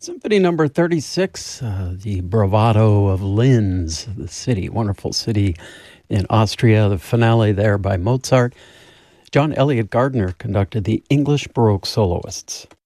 Symphony number 36, the bravado of Linz, the city, wonderful city in Austria, the finale there by Mozart. John Elliott Gardner conducted the English Baroque soloists.